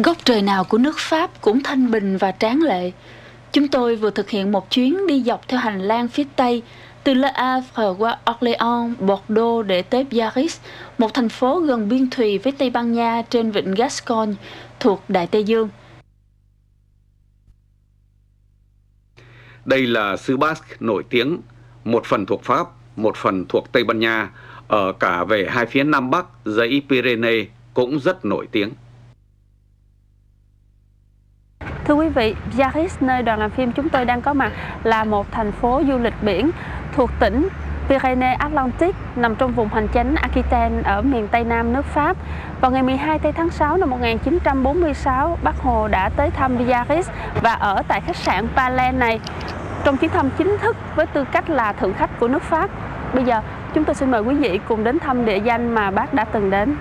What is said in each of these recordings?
Góc trời nào của nước Pháp cũng thanh bình và tráng lệ. Chúng tôi vừa thực hiện một chuyến đi dọc theo hành lang phía Tây, từ Le Havre qua Orléans, Bordeaux để tới Biarritz, một thành phố gần biên thùy với Tây Ban Nha trên vịnh Gascogne, thuộc Đại Tây Dương. Đây là xứ Basque nổi tiếng, một phần thuộc Pháp, một phần thuộc Tây Ban Nha, ở cả về hai phía Nam Bắc, dãy Pyrénées cũng rất nổi tiếng. Thưa quý vị, Biarritz, nơi đoàn làm phim chúng tôi đang có mặt, là một thành phố du lịch biển thuộc tỉnh Pyrénées-Atlantiques, nằm trong vùng hành chánh Aquitaine ở miền Tây Nam nước Pháp. Vào ngày 12 tháng 6 năm 1946, Bác Hồ đã tới thăm Biarritz và ở tại khách sạn Palais này trong chuyến thăm chính thức với tư cách là thượng khách của nước Pháp. Bây giờ, chúng tôi xin mời quý vị cùng đến thăm địa danh mà Bác đã từng đến.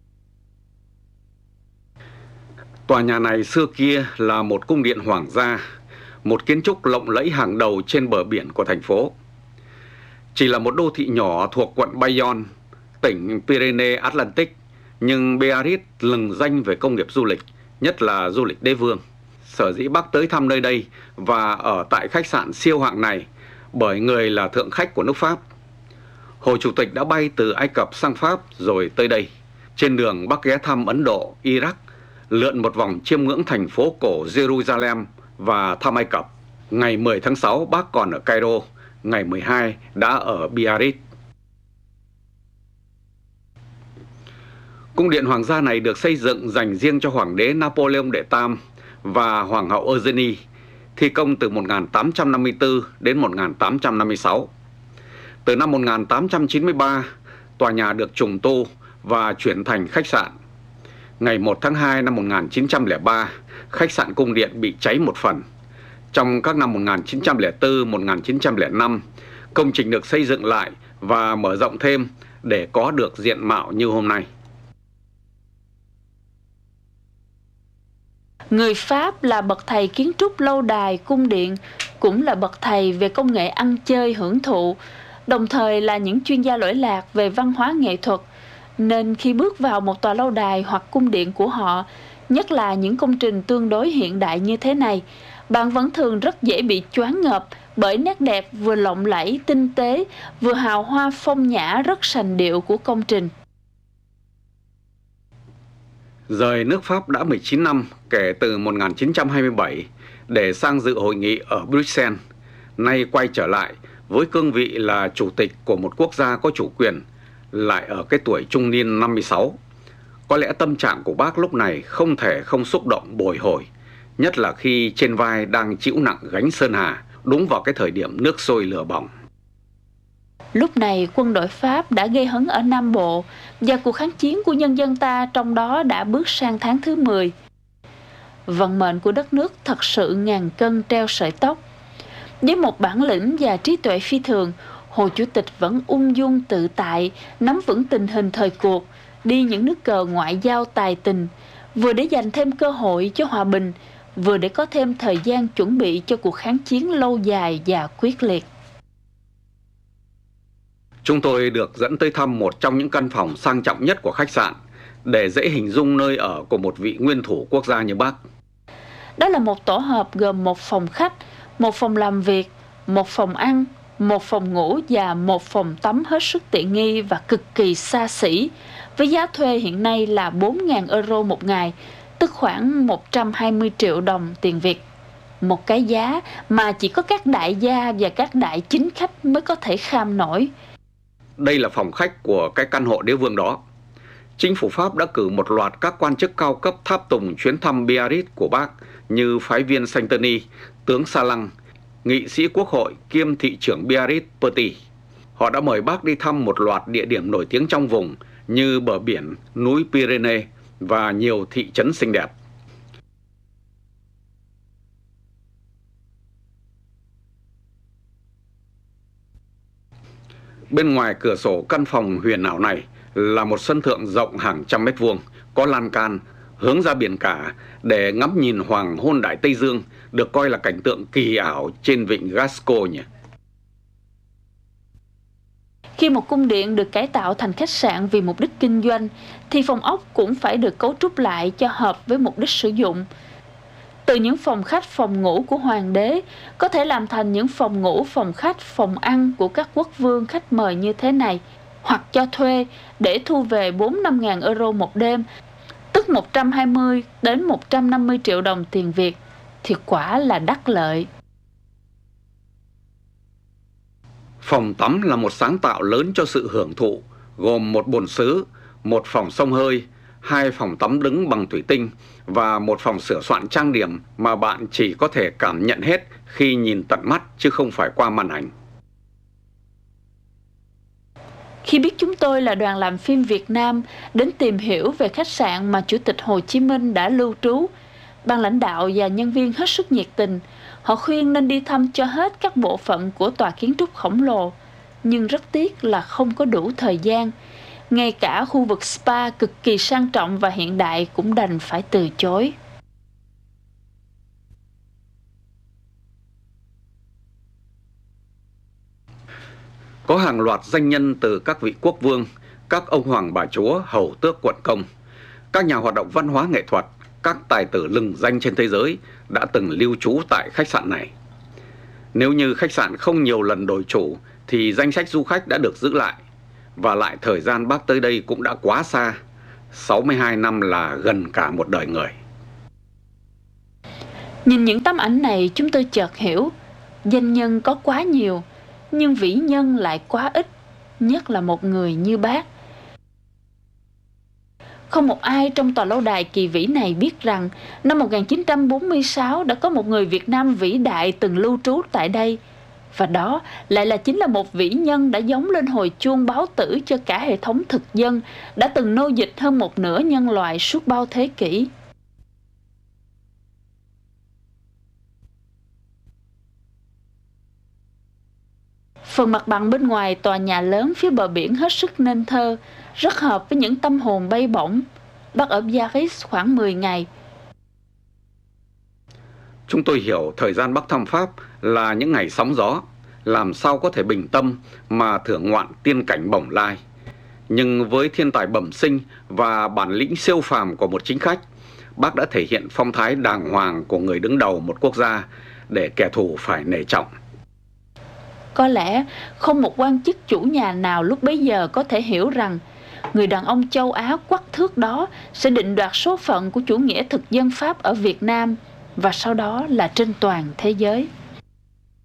Tòa nhà này xưa kia là một cung điện hoàng gia, một kiến trúc lộng lẫy hàng đầu trên bờ biển của thành phố. Chỉ là một đô thị nhỏ thuộc quận Bayonne, tỉnh Pyrénées-Atlantiques, nhưng Biarritz lừng danh về công nghiệp du lịch, nhất là du lịch đế vương. Sở dĩ Bác tới thăm nơi đây và ở tại khách sạn siêu hạng này bởi người là thượng khách của nước Pháp. Hồ Chủ tịch đã bay từ Ai Cập sang Pháp rồi tới đây. Trên đường Bác ghé thăm Ấn Độ, Iraq, lượn một vòng chiêm ngưỡng thành phố cổ Jerusalem và thăm Ai Cập. Ngày 10 tháng 6 Bác còn ở Cairo, ngày 12 đã ở Biarritz. Cung điện hoàng gia này được xây dựng dành riêng cho Hoàng đế Napoleon đệ Tam và Hoàng hậu Eugenie, thi công từ 1854 đến 1856. Từ năm 1893, tòa nhà được trùng tu và chuyển thành khách sạn. Ngày 1 tháng 2 năm 1903, khách sạn cung điện bị cháy một phần. Trong các năm 1904, 1905, công trình được xây dựng lại và mở rộng thêm để có được diện mạo như hôm nay. Người Pháp là bậc thầy kiến trúc lâu đài, cung điện, cũng là bậc thầy về công nghệ ăn chơi hưởng thụ, đồng thời là những chuyên gia lỗi lạc về văn hóa nghệ thuật. Nên khi bước vào một tòa lâu đài hoặc cung điện của họ, nhất là những công trình tương đối hiện đại như thế này, bạn vẫn thường rất dễ bị choáng ngợp bởi nét đẹp vừa lộng lẫy, tinh tế, vừa hào hoa phong nhã rất sành điệu của công trình. Rời nước Pháp đã 19 năm kể từ 1927 để sang dự hội nghị ở Bruxelles, nay quay trở lại với cương vị là chủ tịch của một quốc gia có chủ quyền, lại ở cái tuổi trung niên 56. Có lẽ tâm trạng của Bác lúc này không thể không xúc động bồi hồi, nhất là khi trên vai đang chịu nặng gánh sơn hà, đúng vào cái thời điểm nước sôi lửa bỏng. Lúc này quân đội Pháp đã gây hấn ở Nam Bộ và cuộc kháng chiến của nhân dân ta trong đó đã bước sang tháng thứ 10. Vận mệnh của đất nước thật sự ngàn cân treo sợi tóc. Với một bản lĩnh và trí tuệ phi thường, Hồ Chủ tịch vẫn ung dung tự tại, nắm vững tình hình thời cuộc, đi những nước cờ ngoại giao tài tình, vừa để dành thêm cơ hội cho hòa bình, vừa để có thêm thời gian chuẩn bị cho cuộc kháng chiến lâu dài và quyết liệt. Chúng tôi được dẫn tới thăm một trong những căn phòng sang trọng nhất của khách sạn, để dễ hình dung nơi ở của một vị nguyên thủ quốc gia như Bác. Đó là một tổ hợp gồm một phòng khách, một phòng làm việc, một phòng ăn, một phòng ngủ và một phòng tắm hết sức tiện nghi và cực kỳ xa xỉ, với giá thuê hiện nay là 4.000 euro một ngày, tức khoảng 120 triệu đồng tiền Việt. Một cái giá mà chỉ có các đại gia và các đại chính khách mới có thể kham nổi. Đây là phòng khách của cái căn hộ đế vương đó. Chính phủ Pháp đã cử một loạt các quan chức cao cấp tháp tùng chuyến thăm Biarritz của Bác như phái viên Saint-Denis, tướng Sa Lăng, nghị sĩ quốc hội kiêm thị trưởng Biarritz Petit. Họ đã mời Bác đi thăm một loạt địa điểm nổi tiếng trong vùng như bờ biển, núi Pyrénées và nhiều thị trấn xinh đẹp. Bên ngoài cửa sổ căn phòng huyền ảo này là một sân thượng rộng hàng trăm mét vuông, có lan can, hướng ra biển cả để ngắm nhìn hoàng hôn Đại Tây Dương, được coi là cảnh tượng kỳ ảo trên vịnh Gascogne. Khi một cung điện được cải tạo thành khách sạn vì mục đích kinh doanh, thì phòng ốc cũng phải được cấu trúc lại cho hợp với mục đích sử dụng. Từ những phòng khách, phòng ngủ của hoàng đế có thể làm thành những phòng ngủ, phòng khách, phòng ăn của các quốc vương khách mời như thế này, hoặc cho thuê để thu về 4-5 ngàn euro một đêm, tức 120 đến 150 triệu đồng tiền Việt, thì quả là đắc lợi. Phòng tắm là một sáng tạo lớn cho sự hưởng thụ, gồm một bồn xứ, một phòng xông hơi, 2 phòng tắm đứng bằng thủy tinh và một phòng sửa soạn trang điểm mà bạn chỉ có thể cảm nhận hết khi nhìn tận mắt chứ không phải qua màn ảnh. Khi biết chúng tôi là đoàn làm phim Việt Nam đến tìm hiểu về khách sạn mà Chủ tịch Hồ Chí Minh đã lưu trú, ban lãnh đạo và nhân viên hết sức nhiệt tình. Họ khuyên nên đi thăm cho hết các bộ phận của tòa kiến trúc khổng lồ, nhưng rất tiếc là không có đủ thời gian. Ngay cả khu vực spa cực kỳ sang trọng và hiện đại cũng đành phải từ chối. Có hàng loạt danh nhân từ các vị quốc vương, các ông hoàng bà chúa, hầu tước quận công, các nhà hoạt động văn hóa nghệ thuật, các tài tử lừng danh trên thế giới đã từng lưu trú tại khách sạn này. Nếu như khách sạn không nhiều lần đổi chủ thì danh sách du khách đã được giữ lại. Và lại thời gian bác tới đây cũng đã quá xa, 62 năm là gần cả một đời người. Nhìn những tấm ảnh này chúng tôi chợt hiểu, danh nhân có quá nhiều, nhưng vĩ nhân lại quá ít, nhất là một người như bác. Không một ai trong tòa lâu đài kỳ vĩ này biết rằng năm 1946 đã có một người Việt Nam vĩ đại từng lưu trú tại đây. Và đó lại chính là một vĩ nhân đã gióng lên hồi chuông báo tử cho cả hệ thống thực dân, đã từng nô dịch hơn một nửa nhân loại suốt bao thế kỷ. Phần mặt bằng bên ngoài tòa nhà lớn phía bờ biển hết sức nên thơ, rất hợp với những tâm hồn bay bổng. Bác ở Biarritz khoảng 10 ngày. Chúng tôi hiểu thời gian bác thăm Pháp là những ngày sóng gió, làm sao có thể bình tâm mà thưởng ngoạn tiên cảnh bồng lai. Nhưng với thiên tài bẩm sinh và bản lĩnh siêu phàm của một chính khách, bác đã thể hiện phong thái đàng hoàng của người đứng đầu một quốc gia để kẻ thù phải nể trọng. Có lẽ không một quan chức chủ nhà nào lúc bấy giờ có thể hiểu rằng người đàn ông châu Á quắc thước đó sẽ định đoạt số phận của chủ nghĩa thực dân Pháp ở Việt Nam và sau đó là trên toàn thế giới.